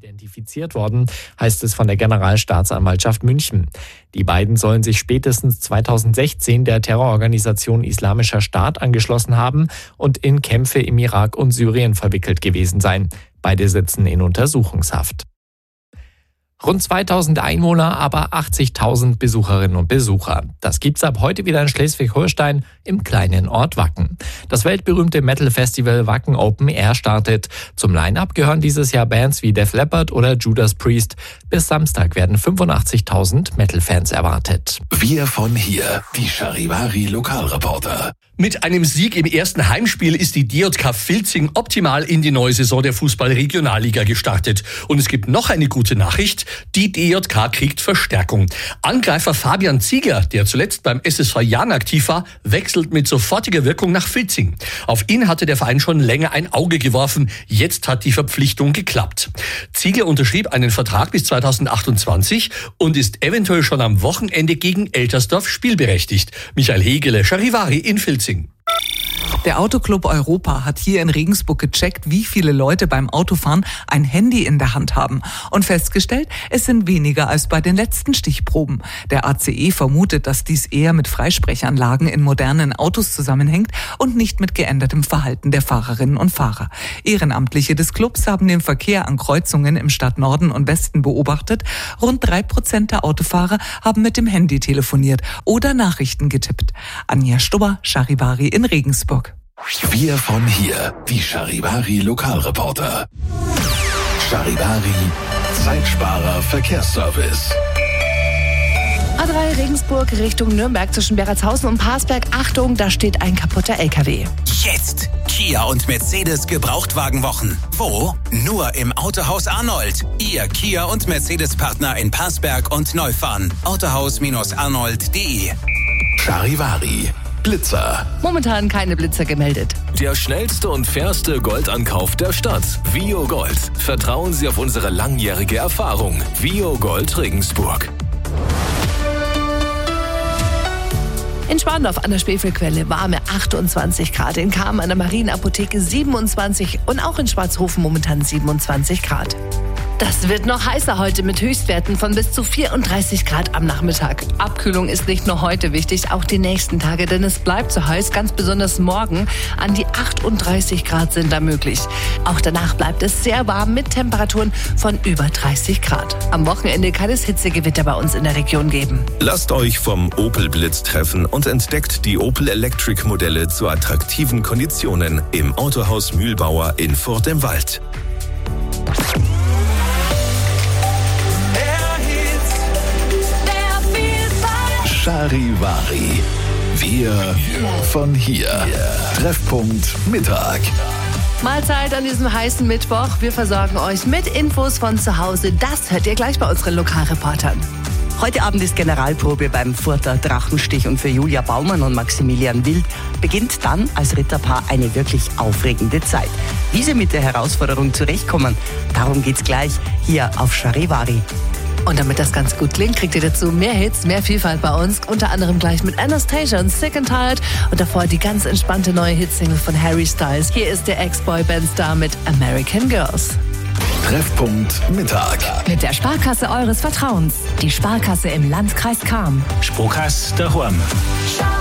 identifiziert worden, heißt es von der Generalstaatsanwaltschaft München. Die beiden sollen sich spätestens 2016 der Terrororganisation Islamischer Staat angeschlossen haben und in Kämpfe im Irak und Syrien verwickelt gewesen sein. Beide sitzen in Untersuchungshaft. Rund 2000 Einwohner, aber 80.000 Besucherinnen und Besucher. Das gibt's ab heute wieder in Schleswig-Holstein im kleinen Ort Wacken. Das weltberühmte Metal-Festival Wacken Open Air startet. Zum Line-Up gehören dieses Jahr Bands wie Def Leppard oder Judas Priest. Bis Samstag werden 85.000 Metal-Fans erwartet. Wir von hier, die Charivari Lokalreporter. Mit einem Sieg im ersten Heimspiel ist die DJK Filzing optimal in die neue Saison der Fußball-Regionalliga gestartet. Und es gibt noch eine gute Nachricht. Die DJK kriegt Verstärkung. Angreifer Fabian Ziegler, der zuletzt beim SSV Jahn aktiv war, wechselt mit sofortiger Wirkung nach Filzing. Auf ihn hatte der Verein schon länger ein Auge geworfen. Jetzt hat die Verpflichtung geklappt. Ziegler unterschrieb einen Vertrag bis 2028 und ist eventuell schon am Wochenende gegen Eltersdorf spielberechtigt. Michael Hegele, Charivari in Filzing. Der Autoclub Europa hat hier in Regensburg gecheckt, wie viele Leute beim Autofahren ein Handy in der Hand haben und festgestellt, es sind weniger als bei den letzten Stichproben. Der ACE vermutet, dass dies eher mit Freisprechanlagen in modernen Autos zusammenhängt und nicht mit geändertem Verhalten der Fahrerinnen und Fahrer. Ehrenamtliche des Clubs haben den Verkehr an Kreuzungen im Stadtnorden und Westen beobachtet. Rund 3% der Autofahrer haben mit dem Handy telefoniert oder Nachrichten getippt. Anja Stubber, Charivari in Regensburg. Wir von hier, die Charivari Lokalreporter. Charivari, Zeitsparer Verkehrsservice. A3 Regensburg Richtung Nürnberg zwischen Beratshausen und Parsberg. Achtung, da steht ein kaputter LKW. Jetzt Kia und Mercedes Gebrauchtwagenwochen. Wo? Nur im Autohaus Arnold. Ihr Kia und Mercedes Partner in Parsberg und Neufahren. Autohaus-arnold.de. Charivari. Blitzer. Momentan keine Blitzer gemeldet. Der schnellste und fairste Goldankauf der Stadt. Vio Gold. Vertrauen Sie auf unsere langjährige Erfahrung. Vio Gold Regensburg. In Schwandorf an der Spevelquelle warme 28 Grad. In Cham an der Marienapotheke 27 und auch in Schwarzhofen momentan 27 Grad. Das wird noch heißer heute mit Höchstwerten von bis zu 34 Grad am Nachmittag. Abkühlung ist nicht nur heute wichtig, auch die nächsten Tage, denn es bleibt so heiß, ganz besonders morgen. An die 38 Grad sind da möglich. Auch danach bleibt es sehr warm mit Temperaturen von über 30 Grad. Am Wochenende kann es Hitzegewitter bei uns in der Region geben. Lasst euch vom Opel Blitz treffen und entdeckt die Opel Electric Modelle zu attraktiven Konditionen im Autohaus Mühlbauer in Furt im Wald. Charivari. Wir von hier. Treffpunkt Mittag. Mahlzeit an diesem heißen Mittwoch. Wir versorgen euch mit Infos von zu Hause. Das hört ihr gleich bei unseren Lokalreportern. Heute Abend ist Generalprobe beim Furter Drachenstich und für Julia Baumann und Maximilian Wild beginnt dann als Ritterpaar eine wirklich aufregende Zeit. Wie sie mit der Herausforderung zurechtkommen, darum geht's gleich hier auf Charivari. Und damit das ganz gut klingt, kriegt ihr dazu mehr Hits, mehr Vielfalt bei uns. Unter anderem gleich mit Anastasia und Sick and Tired. Und davor die ganz entspannte neue Hitsingle von Harry Styles. Hier ist der Ex-Boy-Band-Star mit American Girls. Treffpunkt Mittag. Mit der Sparkasse eures Vertrauens. Die Sparkasse im Landkreis Cham. Sparkasse daheim.